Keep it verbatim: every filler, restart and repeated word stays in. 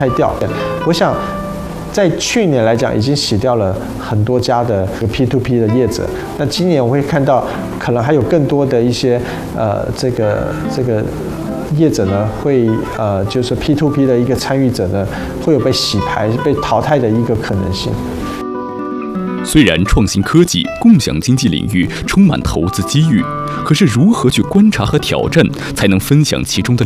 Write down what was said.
拆掉。我想，在去年来讲，已经洗掉了很多家的 P to P 的业者。那今年我会看到，可能还有更多的一些呃这个这个业者呢，会呃就是 P to P 的一个参与者呢，会有被洗牌、被淘汰的一个可能性。 虽然创新科技、共享经济领域充满投资机遇，可是如何去观察和挑战，才能分享其中的